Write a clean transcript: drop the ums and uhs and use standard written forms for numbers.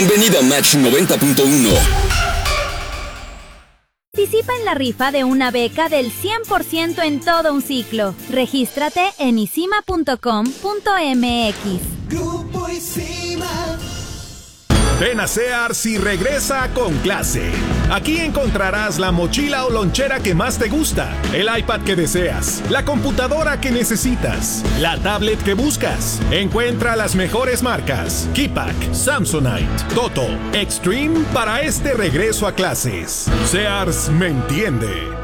Bienvenido a Match 90.1. Participa en la rifa de una beca del 100% en todo un ciclo. Regístrate en isima.com.mx. Grupo Isima. Ven a Sears y regresa con clase. Aquí encontrarás la mochila o lonchera que más te gusta, el iPad que deseas, la computadora que necesitas, la tablet que buscas. Encuentra las mejores marcas: Keypack, Samsonite, Toto, Extreme para este regreso a clases. Sears me entiende.